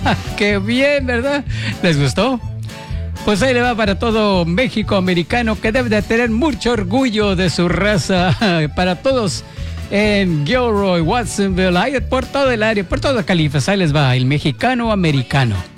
Qué bien, ¿verdad? ¿Les gustó? Pues ahí le va para todo México americano, que debe de tener mucho orgullo de su raza. Para todos en Gilroy, Watsonville, ahí por todo el área, por todo Califas, ahí les va el mexicano americano.